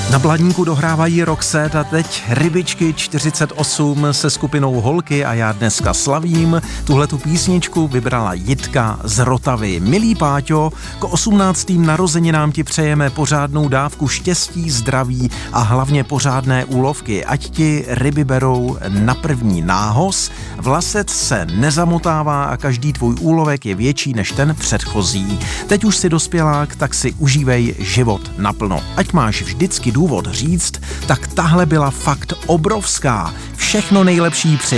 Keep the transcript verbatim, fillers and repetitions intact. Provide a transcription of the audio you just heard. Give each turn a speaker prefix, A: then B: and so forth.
A: Na Bladníku dohrávají Roxette a teď Rybičky čtyřicet osm se skupinou Holky a já dneska slavím. Tuhletu písničku vybrala Jitka z Rotavy. Milý Páťo, k osmnáctým narozeninám ti přejeme pořádnou dávku štěstí, zdraví a hlavně pořádné úlovky. Ať ti ryby berou na první nához, vlasec se nezamotává a každý tvůj úlovek je větší než ten předchozí. Teď už si dospělák, tak si užívej život naplno. Ať máš vždycky důvod říct, tak tahle byla fakt obrovská. Všechno nejlepší při